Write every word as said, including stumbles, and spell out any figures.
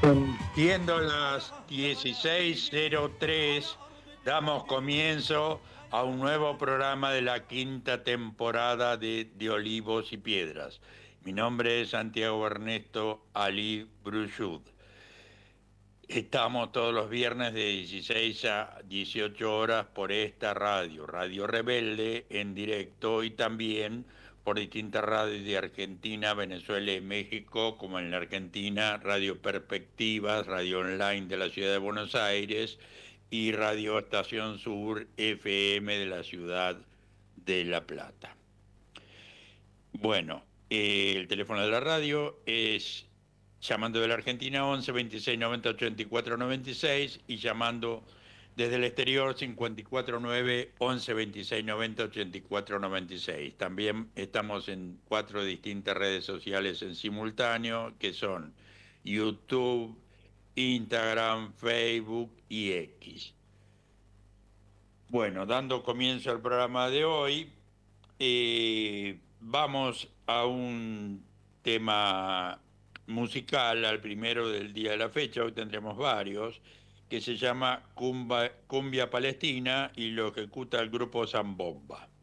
Siendo las dieciséis cero tres, damos comienzo a un nuevo programa de la quinta temporada de, de Olivos y Piedras. Mi nombre es Santiago Ernesto Ali Bruchud. Estamos todos los viernes de dieciséis a dieciocho horas por esta radio, Radio Rebelde, en directo, y también por distintas radios de Argentina, Venezuela y México, como en la Argentina, Radio Perspectivas, Radio Online de la Ciudad de Buenos Aires y Radio Estación Sur F M de la Ciudad de La Plata. Bueno, eh, el teléfono de la radio es, llamando de la Argentina, once veintiséis noventa ochenta y cuatro noventa y seis, y llamando desde el exterior cincuenta y cuatro nueve once veintiséis noventa ochenta y cuatro noventa y seis. También estamos en cuatro distintas redes sociales en simultáneo, que son YouTube, Instagram, Facebook y X. Bueno, dando comienzo al programa de hoy, eh, vamos a un tema musical, al primero del día de la fecha. Hoy tendremos varios, que se llama Cumbia, Cumbia Palestina, y lo ejecuta el grupo Zambomba.